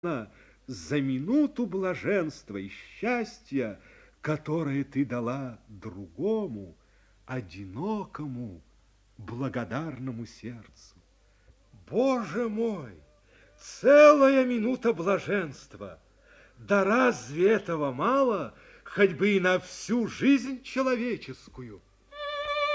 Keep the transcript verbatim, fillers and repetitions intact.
за минуту блаженства и счастья, которое ты дала другому, одинокому, благодарному сердцу. Боже мой, целая минута блаженства! Да разве этого мало, хоть бы и на всю жизнь человеческую?